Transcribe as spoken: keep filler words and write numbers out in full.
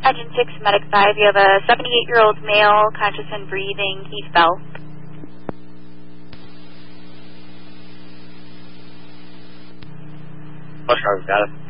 Engine six, Medic five, you have a seventy-eight-year-old male, conscious and breathing. He fell. Bush Car, got it.